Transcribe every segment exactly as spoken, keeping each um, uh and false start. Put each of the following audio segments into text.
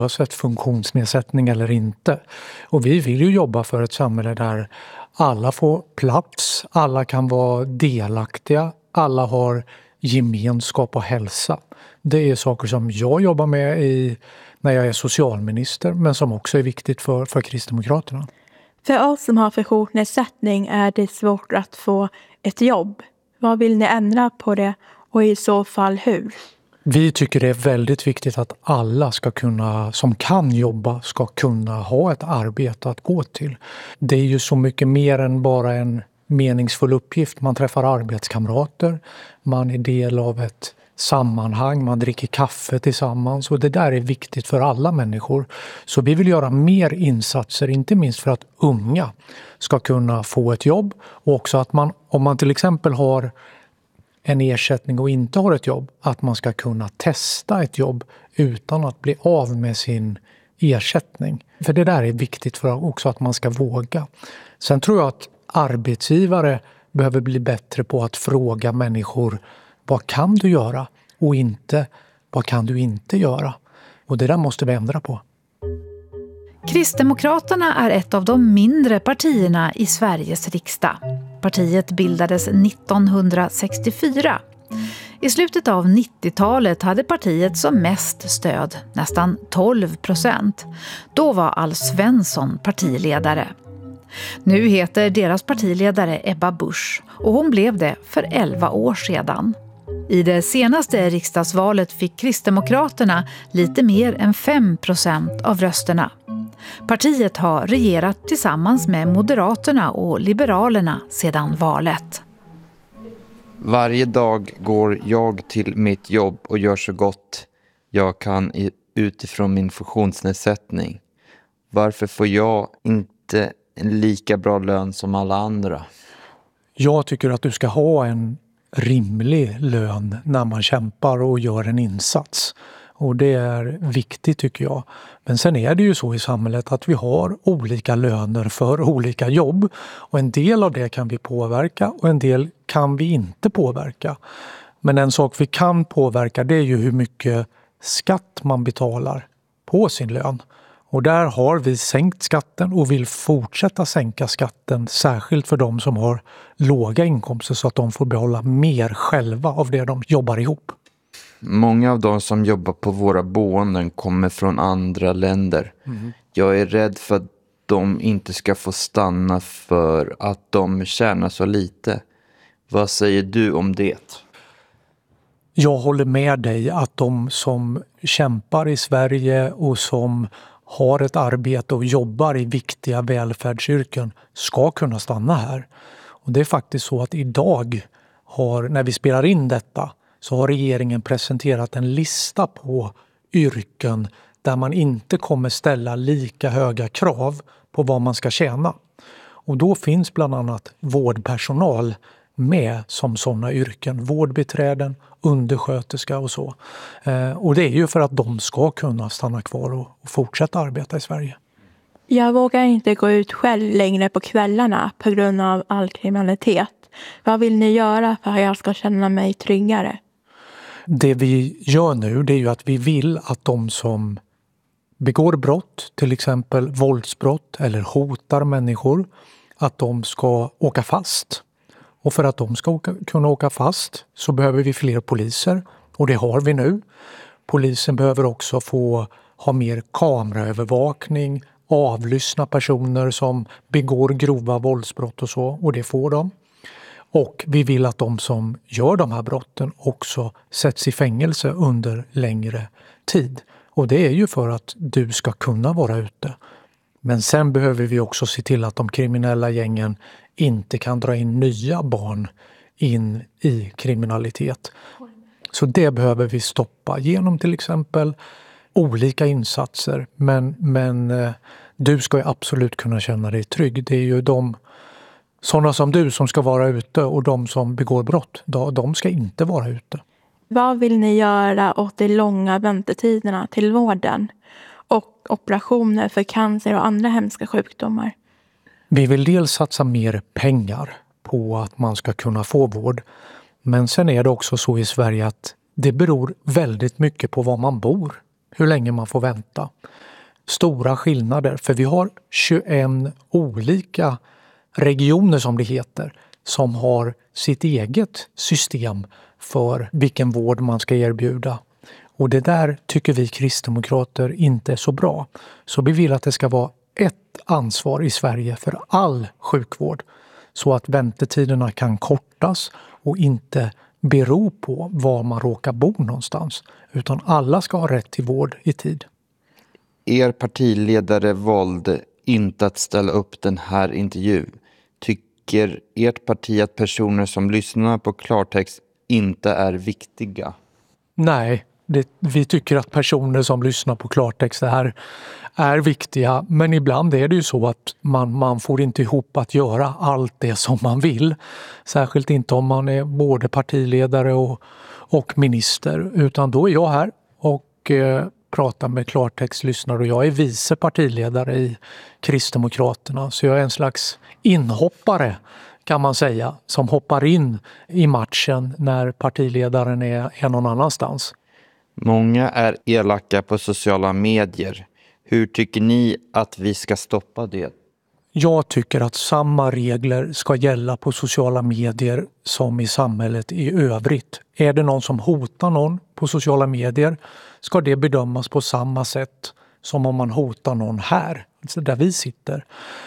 oavsett funktionsnedsättning eller inte. Och vi vill ju jobba för ett samhälle där alla får plats, alla kan vara delaktiga, alla har gemenskap och hälsa. Det är saker som jag jobbar med i, när jag är socialminister, men som också är viktigt för, för Kristdemokraterna. För oss som har funktionsnedsättning är det svårt att få ett jobb. Vad vill ni ändra på det och i så fall hur? Vi tycker det är väldigt viktigt att alla ska kunna, som kan jobba ska kunna ha ett arbete att gå till. Det är ju så mycket mer än bara en meningsfull uppgift. Man träffar arbetskamrater, man är del av ett sammanhang, man dricker kaffe tillsammans och det där är viktigt för alla människor. Så vi vill göra mer insatser, inte minst för att unga ska kunna få ett jobb och också att man, om man till exempel har en ersättning och inte har ett jobb, att man ska kunna testa ett jobb utan att bli av med sin ersättning. För det där är viktigt för också att man ska våga. Sen tror jag att arbetsgivare behöver bli bättre på att fråga människor vad kan du göra och inte vad kan du inte göra. Och det där måste vi ändra på. Kristdemokraterna är ett av de mindre partierna i Sveriges riksdag. Partiet bildades nittonhundrasextiofyra. I slutet av nittiotalet hade partiet som mest stöd, nästan tolv procent. Då var Alf Svensson partiledare. Nu heter deras partiledare Ebba Busch och hon blev det för elva år sedan. I det senaste riksdagsvalet fick Kristdemokraterna lite mer än fem procent av rösterna. Partiet har regerat tillsammans med Moderaterna och Liberalerna sedan valet. Varje dag går jag till mitt jobb och gör så gott jag kan utifrån min funktionsnedsättning. Varför får jag inte en lika bra lön som alla andra? Jag tycker att du ska ha en rimlig lön när man kämpar och gör en insats. Och det är viktigt tycker jag. Men sen är det ju så i samhället att vi har olika löner för olika jobb. Och en del av det kan vi påverka och en del kan vi inte påverka. Men en sak vi kan påverka det är ju hur mycket skatt man betalar på sin lön. Och där har vi sänkt skatten och vill fortsätta sänka skatten särskilt för de som har låga inkomster så att de får behålla mer själva av det de jobbar ihop. Många av de som jobbar på våra boenden kommer från andra länder. Mm. Jag är rädd för att de inte ska få stanna för att de tjänar så lite. Vad säger du om det? Jag håller med dig att de som kämpar i Sverige och som har ett arbete och jobbar i viktiga välfärdsyrken ska kunna stanna här. Och det är faktiskt så att idag har, när vi spelar in detta, så har regeringen presenterat en lista på yrken där man inte kommer ställa lika höga krav på vad man ska tjäna. Och då finns bland annat vårdpersonal med som sådana yrken. Vårdbiträden, undersköterska och så. Eh, och det är ju för att de ska kunna stanna kvar och, och fortsätta arbeta i Sverige. Jag vågar inte gå ut själv längre på kvällarna på grund av all kriminalitet. Vad vill ni göra för att jag ska känna mig tryggare? Det vi gör nu det är ju att vi vill att de som begår brott, till exempel våldsbrott eller hotar människor, att de ska åka fast. Och för att de ska åka, kunna åka fast så behöver vi fler poliser och det har vi nu. Polisen behöver också få ha mer kameraövervakning, avlyssna personer som begår grova våldsbrott och så, och det får de. Och vi vill att de som gör de här brotten också sätts i fängelse under längre tid. Och det är ju för att du ska kunna vara ute. Men sen behöver vi också se till att de kriminella gängen inte kan dra in nya barn in i kriminalitet. Så det behöver vi stoppa genom till exempel olika insatser. Men, men eh, du ska ju absolut kunna känna dig trygg. Det är ju de sådana som du som ska vara ute och de som begår brott, de, de ska inte vara ute. Vad vill ni göra åt de långa väntetiderna till vården och operationer för cancer och andra hemska sjukdomar? Vi vill dels satsa mer pengar på att man ska kunna få vård. Men sen är det också så i Sverige att det beror väldigt mycket på var man bor hur länge man får vänta. Stora skillnader, för vi har tjugoett olika regioner som det heter som har sitt eget system för vilken vård man ska erbjuda. Och det där tycker vi kristdemokrater inte är så bra. Så vi vill att det ska vara ett ansvar i Sverige för all sjukvård så att väntetiderna kan kortas och inte bero på var man råkar bo någonstans, utan alla ska ha rätt till vård i tid. Er partiledare valde inte att ställa upp den här intervjun. Tycker ert parti att personer som lyssnar på klartext inte är viktiga? Nej, det, vi tycker att personer som lyssnar på klartext är, är viktiga. Men ibland är det ju så att man, man får inte ihop att göra allt det som man vill. Särskilt inte om man är både partiledare och, och minister. Utan då är jag här och eh, pratar med klartextlyssnare. Och jag är vice partiledare i Kristdemokraterna. Så jag är en slags inhoppare, kan man säga, som hoppar in i matchen när partiledaren är, är någon annanstans. Många är elaka på sociala medier. Hur tycker ni att vi ska stoppa det? Jag tycker att samma regler ska gälla på sociala medier som i samhället i övrigt. Är det någon som hotar någon på sociala medier ska det bedömas på samma sätt som om man hotar någon här, alltså där vi sitter.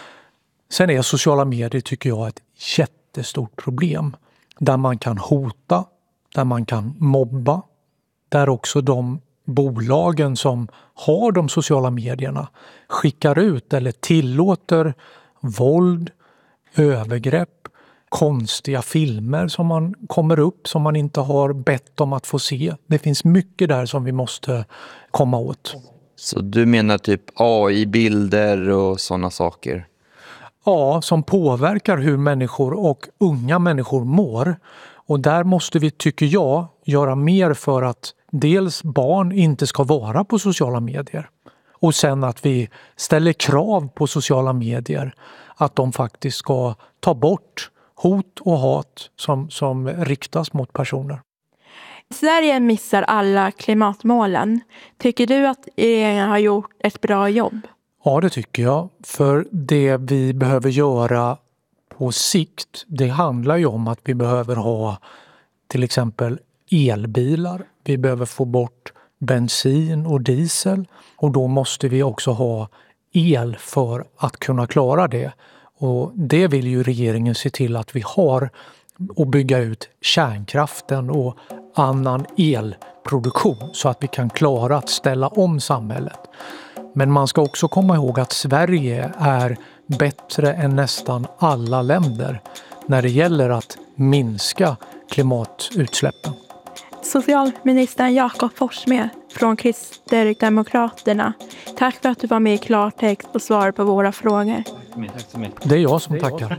Sen är sociala medier, tycker jag, ett jättestort problem. Där man kan hota, där man kan mobba. Där också de bolagen som har de sociala medierna skickar ut eller tillåter våld, övergrepp, konstiga filmer som man kommer upp som man inte har bett om att få se. Det finns mycket där som vi måste komma åt. Så du menar typ A I-bilder och sådana saker? Ja, som påverkar hur människor och unga människor mår. Och där måste vi, tycker jag, göra mer för att dels barn inte ska vara på sociala medier. Och sen att vi ställer krav på sociala medier att de faktiskt ska ta bort hot och hat som, som riktas mot personer. Sverige missar alla klimatmålen. Tycker du att regeringen har gjort ett bra jobb? Ja, det tycker jag. För det vi behöver göra på sikt, det handlar ju om att vi behöver ha till exempel elbilar. Vi behöver få bort bensin och diesel och då måste vi också ha el för att kunna klara det. Och det vill ju regeringen se till att vi har och bygga ut kärnkraften och annan elproduktion så att vi kan klara att ställa om samhället. Men man ska också komma ihåg att Sverige är bättre än nästan alla länder när det gäller att minska klimatutsläppen. Socialministern Jakob Forssmed från Kristdemokraterna. Tack för att du var med i klartext och svarade på våra frågor. Tack så mycket. Det är jag som tackar.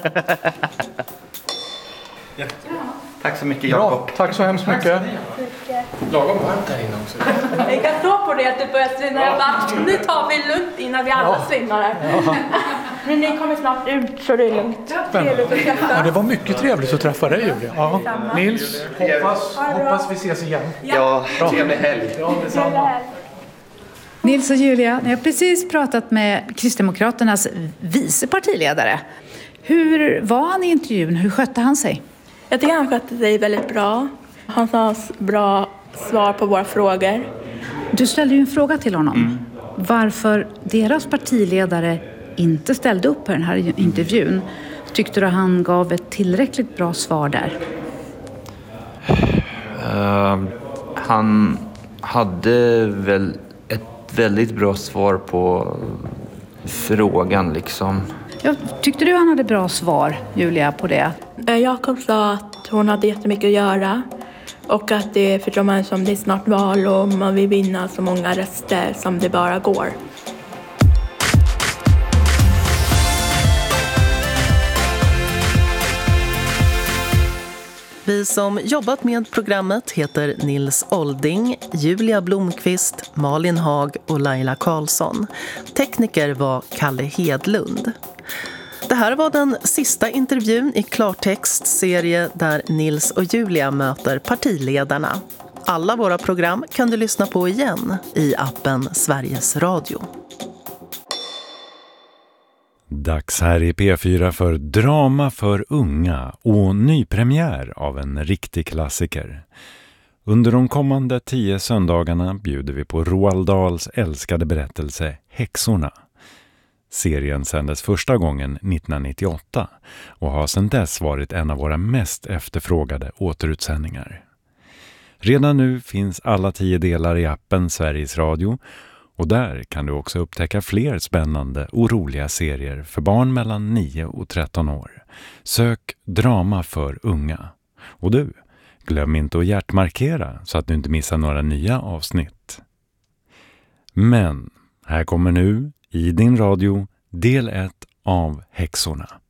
Tack så mycket, Jakob. Tack så hemskt mycket. Lagom varmt här inne också. Jag kan stå på det att du börjar svinna. Jag bara, nu tar vi lugnt innan vi alla svinnar här. Men ni kommer snart ut så det är lugnt. Trevligt att träffa. Ja, det var mycket trevligt att träffa dig, Julia. Ja. Nils, hoppas, hoppas vi ses igen. Ja, trevlig helg. Ja, detsamma. Nils och Julia, ni har precis pratat med Kristdemokraternas vice partiledare. Hur var han i intervjun? Hur skötte han sig? Jag tycker han skötte sig väldigt bra. Han sa bra svar på våra frågor. Du ställde ju en fråga till honom. Mm. Varför deras partiledare inte ställde upp på den här intervjun. Tyckte du han gav ett tillräckligt bra svar där? Uh, han hade väl ett väldigt bra svar på frågan liksom. Ja, tyckte du han hade bra svar, Julia, på det? Jakob sa att hon hade jättemycket att göra. Och att det för de är som det är snart val och man vill vinna så många röster som det bara går. Vi som jobbat med programmet heter Nils Olding, Julia Blomqvist, Malin Haag och Laila Karlsson. Tekniker var Kalle Hedlund. Det här var den sista intervjun i Klartext serie där Nils och Julia möter partiledarna. Alla våra program kan du lyssna på igen i appen Sveriges Radio. Dags här i P fyra för drama för unga och nypremiär av en riktig klassiker. Under de kommande tio söndagarna bjuder vi på Roald Dahls älskade berättelse Häxorna. Serien sändes första gången nittonhundranittioåtta och har sedan dess varit en av våra mest efterfrågade återutsändningar. Redan nu finns alla tio delar i appen Sveriges Radio och där kan du också upptäcka fler spännande och roliga serier för barn mellan nio och tretton år. Sök drama för unga. Och du, glöm inte att hjärtmarkera så att du inte missar några nya avsnitt. Men här kommer nu i din radio del ett av Häxorna.